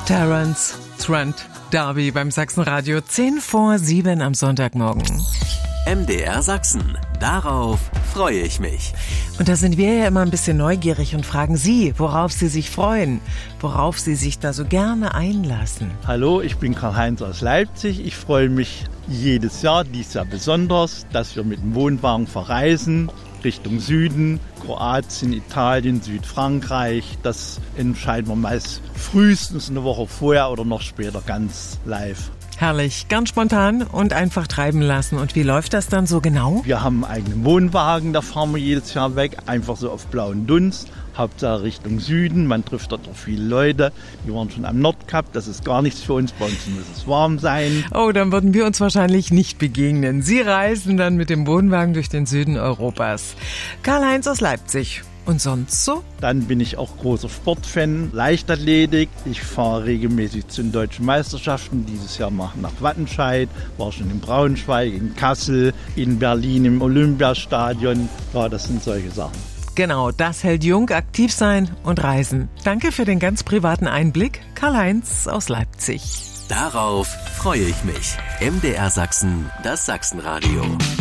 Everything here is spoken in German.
Terence Trent D'Arby beim Sachsenradio 6:10 am Sonntagmorgen. MDR Sachsen. Darauf freue ich mich. Und da sind wir ja immer ein bisschen neugierig und fragen Sie, worauf Sie sich freuen, worauf Sie sich da so gerne einlassen. Hallo, ich bin Karl-Heinz aus Leipzig. Ich freue mich jedes Jahr, dies Jahr besonders, dass wir mit dem Wohnwagen verreisen, Richtung Süden, Kroatien, Italien, Südfrankreich. Das entscheiden wir meist frühestens eine Woche vorher oder noch später ganz live. Herrlich, ganz spontan und einfach treiben lassen. Und wie läuft das dann so genau? Wir haben einen eigenen Wohnwagen, da fahren wir jedes Jahr weg, einfach so auf blauen Dunst. Hauptsache Richtung Süden, man trifft dort auch viele Leute. Wir waren schon am Nordkap, das ist gar nichts für uns, bei uns muss es warm sein. Oh, dann würden wir uns wahrscheinlich nicht begegnen. Sie reisen dann mit dem Wohnwagen durch den Süden Europas. Karl-Heinz aus Leipzig. Und sonst so? Dann bin ich auch großer Sportfan, Leichtathletik. Ich fahre regelmäßig zu den deutschen Meisterschaften. Dieses Jahr nach Wattenscheid, war schon in Braunschweig, in Kassel, in Berlin im Olympiastadion. Ja, das sind solche Sachen. Genau, das hält jung, aktiv sein und reisen. Danke für den ganz privaten Einblick, Karl-Heinz aus Leipzig. Darauf freue ich mich. MDR Sachsen, das Sachsenradio.